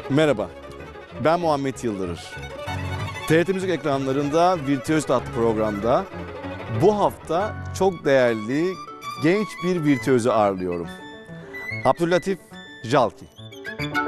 Merhaba, ben Muhammed Yıldırır. TRT Müzik ekranlarında Virtüöz adlı programda bu hafta çok değerli genç bir virtüözü ağırlıyorum. Abdüllatif Jalki.